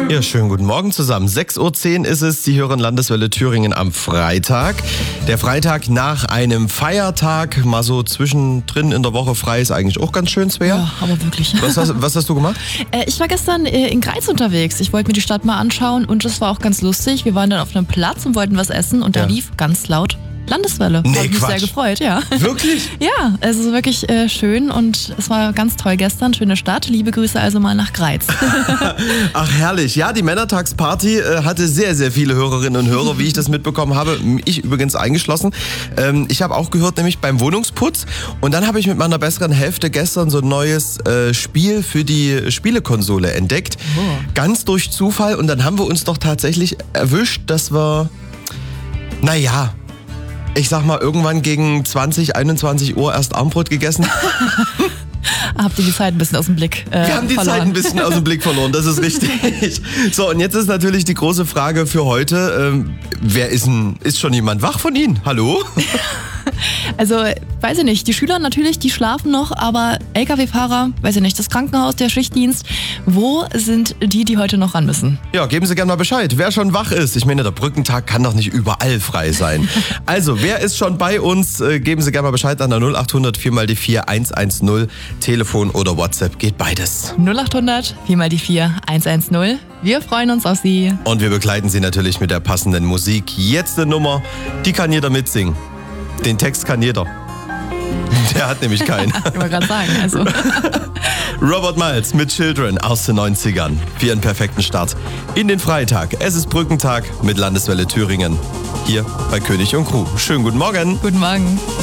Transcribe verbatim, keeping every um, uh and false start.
Ja, schönen guten Morgen zusammen. sechs Uhr zehn ist es, Sie hören Landeswelle Thüringen am Freitag. Der Freitag nach einem Feiertag, mal so zwischendrin in der Woche frei, ist eigentlich auch ganz schön, Svea. Ja, aber wirklich. Was hast, was hast du gemacht? Äh, ich war gestern äh, in Greiz unterwegs. Ich wollte mir die Stadt mal anschauen und es war auch ganz lustig. Wir waren dann auf einem Platz und wollten was essen und da Ja. lief ganz laut Landeswelle. Nee, Hab mich Quatsch. sehr gefreut, ja. Wirklich? Ja, es ist wirklich äh, schön und es war ganz toll gestern. Schöne Stadt. Liebe Grüße also mal nach Greiz. Ach, herrlich. Ja, die Männertagsparty äh, hatte sehr, sehr viele Hörerinnen und Hörer, wie ich das mitbekommen habe. Ich übrigens eingeschlossen. Ähm, ich habe auch gehört, nämlich beim Wohnungsputz. Und dann habe ich mit meiner besseren Hälfte gestern so ein neues äh, Spiel für die Spielekonsole entdeckt. Oh. Ganz durch Zufall. Und dann haben wir uns doch tatsächlich erwischt, dass wir, naja, ich sag mal, irgendwann gegen zwanzig, einundzwanzig Uhr erst Armbrot gegessen. Habt ihr die Zeit ein bisschen aus dem Blick äh, Wir haben die verloren. Zeit ein bisschen aus dem Blick verloren, das ist richtig. So, und jetzt ist natürlich die große Frage für heute, ähm, wer ist denn, ist schon jemand wach von Ihnen? Hallo? Also, weiß ich nicht, die Schüler natürlich, die schlafen noch, aber L K W-Fahrer, weiß ich nicht, das Krankenhaus, der Schichtdienst, wo sind die, die heute noch ran müssen? Ja, geben Sie gerne mal Bescheid, wer schon wach ist. Ich meine, der Brückentag kann doch nicht überall frei sein. Also, wer ist schon bei uns? Äh, geben Sie gerne mal Bescheid an der null acht hundert vier mal die vier eins eins null. Telefon oder WhatsApp, geht beides. null acht hundert vier mal die vier eins eins null. Wir freuen uns auf Sie. Und wir begleiten Sie natürlich mit der passenden Musik. Jetzt eine Nummer, die kann jeder mitsingen. Den Text kann jeder. Der hat nämlich keinen. Ich wollte gerade sagen, also. Robert Miles mit Children aus den neunzigern. Für einen perfekten Start in den Freitag. Es ist Brückentag mit Landeswelle Thüringen. Hier bei König und Crew. Schönen guten Morgen. Guten Morgen.